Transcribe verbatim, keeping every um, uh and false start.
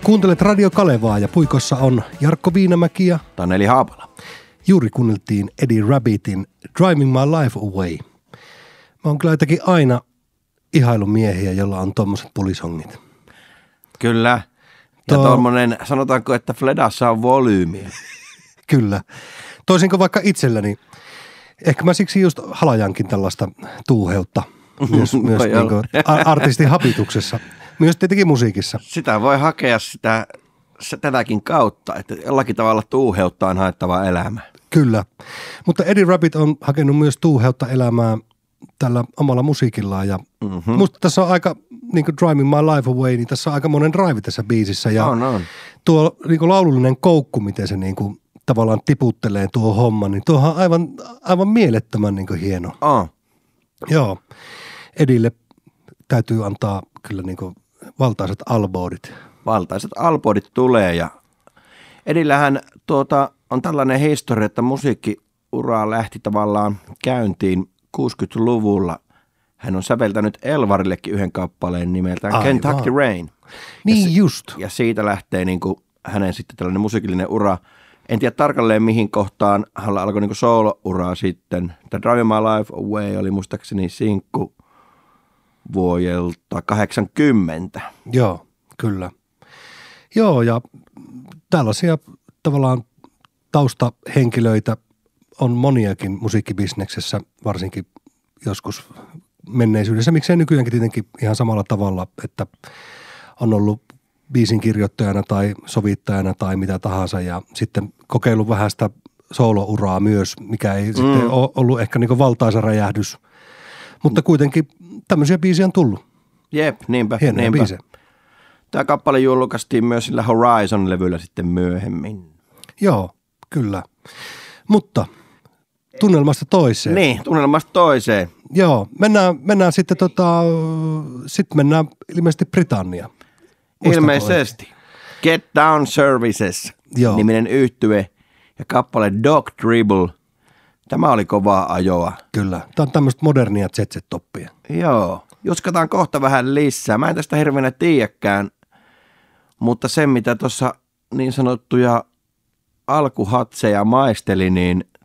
Kuuntelet Radio Kalevaa ja puikossa on Jarkko Viinamäki ja Taneli Haapala. Juuri kuunneltiin Eddie Rabbitin Driving My Life Away. Mä oon kyllä jotenkin aina ihailun miehiä, jolla on tommoset pulisongit. Kyllä. Ja Tuo... tommonen, sanotaanko, että Fledassa on volyymiä. Kyllä. Toisinko vaikka itselläni, ehkä mä siksi just halajankin tällaista tuuheutta myös, myös niin kuin artistin hapituksessa. Myös tietenkin musiikissa. Sitä voi hakea sitä, tätäkin kautta, että jollakin tavalla tuuheutta on haettava elämä. Kyllä, mutta Eddie Rabbit on hakenut myös tuuheutta elämää tällä omalla musiikillaan ja mm-hmm. musta tässä on aika, niin kuin Driving My Life Away, niin tässä on aika monen drive tässä biisissä ja on, on. tuo niin kuin laulullinen koukku, miten se niin kuin tavallaan tiputtelee tuo homma, niin tuohan on aivan, aivan mielettömän niin kuin hieno. Oh. Joo, Edille täytyy antaa kyllä niin kuin valtaiset alboodit. Valtaiset alboodit tulee ja Edillähän tuota, on tällainen historia, että musiikkiuraa lähti tavallaan käyntiin kuusikymmentäluvulla. Hän on säveltänyt Elvarillekin yhden kappaleen nimeltään Aivan. Kentucky Rain. Niin ja just. Ja siitä lähtee niin kuin hänen sitten tällainen musiikillinen ura. En tiedä tarkalleen mihin kohtaan hän alkoi niin kuin solo-uraa sitten. The Driving My Life Away oli muistaakseni sinkku vuodelta kahdeksankymmentä. Joo, kyllä. Joo, ja tällaisia tavallaan taustahenkilöitä on moniakin musiikkibisneksessä, varsinkin joskus menneisyydessä. Miksei nykyäänkin tietenkin ihan samalla tavalla, että on ollut biisin kirjoittajana tai sovittajana tai mitä tahansa ja sitten kokeillut vähän sitä soolouraa myös, mikä ei mm. sitten ole ollut ehkä niin kuin valtaisa räjähdys. Mutta kuitenkin tämmöisiä biisiä on tullut. Jep, niinpä. Hienoja niinpä. biisejä. Tämä kappale julkaistiin myös sillä Horizon-levyllä sitten myöhemmin. Joo, kyllä. Mutta tunnelmasta toiseen. Niin, tunnelmasta toiseen. Joo, mennään, mennään sitten tota, sitten mennään ilmeisesti Britannia. Muistanko ilmeisesti. Oikein? Get Down Services, Joo. niminen yhtye ja kappale Dog Dribble. Tämä oli kovaa ajoa. Kyllä, tämä on tämmöistä modernia Z-Z-toppia. Joo, juskataan kohta vähän lisää. Mä en tästä hirveänä tiedäkään, mutta se mitä tuossa niin sanottuja alkuhatseja maisteli, niin